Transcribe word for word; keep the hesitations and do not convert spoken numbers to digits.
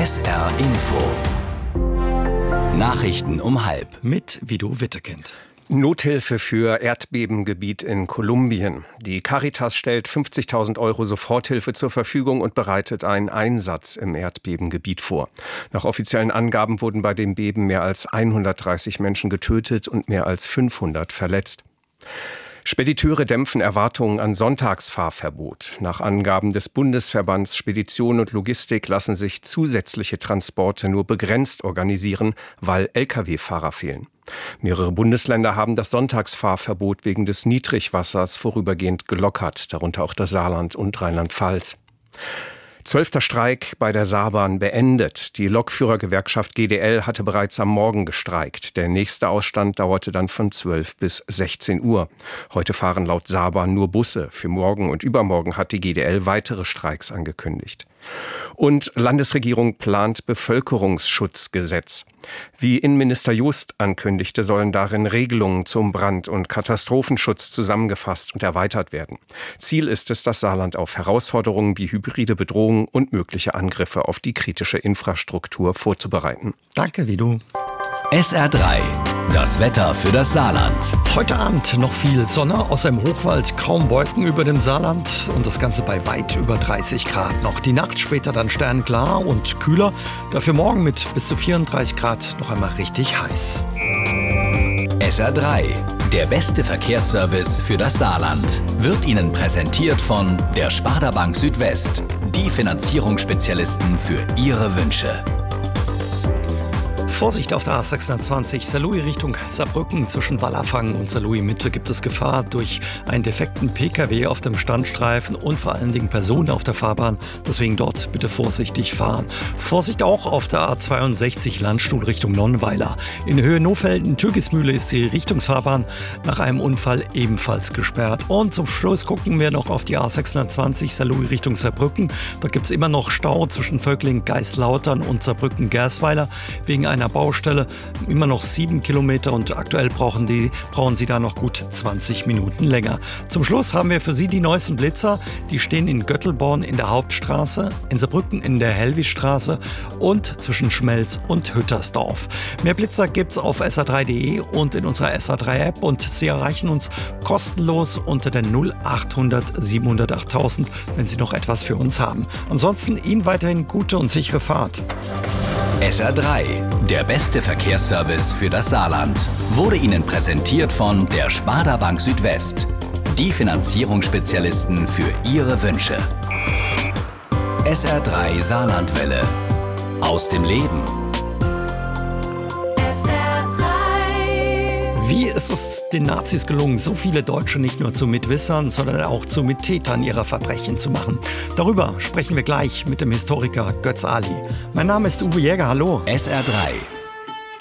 S R Info. Nachrichten um halb. Mit Vido Wittekind. Nothilfe für Erdbebengebiet in Kolumbien. Die Caritas stellt fünfzigtausend Euro Soforthilfe zur Verfügung und bereitet einen Einsatz im Erdbebengebiet vor. Nach offiziellen Angaben wurden bei dem Beben mehr als hundertdreißig Menschen getötet und mehr als fünfhundert verletzt. Spediteure dämpfen Erwartungen an Sonntagsfahrverbot. Nach Angaben des Bundesverbands Spedition und Logistik lassen sich zusätzliche Transporte nur begrenzt organisieren, weil L K W-Fahrer fehlen. Mehrere Bundesländer haben das Sonntagsfahrverbot wegen des Niedrigwassers vorübergehend gelockert, darunter auch das Saarland und Rheinland-Pfalz. Zwölfter Streik bei der Saarbahn beendet. Die Lokführergewerkschaft G D L hatte bereits am Morgen gestreikt. Der nächste Ausstand dauerte dann von zwölf bis sechzehn Uhr. Heute fahren laut Saarbahn nur Busse. Für morgen und übermorgen hat die G D L weitere Streiks angekündigt. Und Landesregierung plant Bevölkerungsschutzgesetz. Wie Innenminister Jost ankündigte, sollen darin Regelungen zum Brand- und Katastrophenschutz zusammengefasst und erweitert werden. Ziel ist es, das Saarland auf Herausforderungen wie hybride Bedrohungen und mögliche Angriffe auf die kritische Infrastruktur vorzubereiten. Danke, Vido. S R drei. Das Wetter für das Saarland. Heute Abend noch viel Sonne, außer im Hochwald kaum Wolken über dem Saarland und das Ganze bei weit über dreißig Grad noch. Die Nacht später dann sternklar und kühler, dafür morgen mit bis zu vierunddreißig Grad noch einmal richtig heiß. S R drei. Der beste Verkehrsservice für das Saarland wird Ihnen präsentiert von der Sparda Bank Südwest. Die Finanzierungsspezialisten für Ihre Wünsche. Vorsicht auf der A sechshundertzwanzig, Saarlouis Richtung Saarbrücken. Zwischen Wallerfangen und Saarlouis Mitte gibt es Gefahr durch einen defekten P K W auf dem Standstreifen und vor allen Dingen Personen auf der Fahrbahn. Deswegen dort bitte vorsichtig fahren. Vorsicht auch auf der A zweiundsechzig Landstuhl Richtung Nonnweiler. In Höhe Nofelden-Türkismühle ist die Richtungsfahrbahn nach einem Unfall ebenfalls gesperrt. Und zum Schluss gucken wir noch auf die A sechshundertzwanzig, Saarlouis Richtung Saarbrücken. Da gibt es immer noch Stau zwischen Völkling, Geislautern und Saarbrücken-Gersweiler wegen einer Baustelle, immer noch sieben Kilometer und aktuell brauchen, die, brauchen Sie da noch gut zwanzig Minuten länger. Zum Schluss haben wir für Sie die neuesten Blitzer. Die stehen in Göttelborn in der Hauptstraße, in Saarbrücken in der Hellwichstraße und zwischen Schmelz und Hüttersdorf. Mehr Blitzer gibt's auf S R drei punkt de und in unserer S R drei App und Sie erreichen uns kostenlos unter der null achthundert siebenhundert achttausend, wenn Sie noch etwas für uns haben. Ansonsten Ihnen weiterhin gute und sichere Fahrt. S R drei. Der beste Verkehrsservice für das Saarland wurde Ihnen präsentiert von der Sparda Bank Südwest. Die Finanzierungsspezialisten für Ihre Wünsche. S R drei Saarlandwelle. Aus dem Leben. Wie ist es den Nazis gelungen, so viele Deutsche nicht nur zu Mitwissern, sondern auch zu Mittätern ihrer Verbrechen zu machen? Darüber sprechen wir gleich mit dem Historiker Götz Ali. Mein Name ist Uwe Jäger, hallo. S R drei.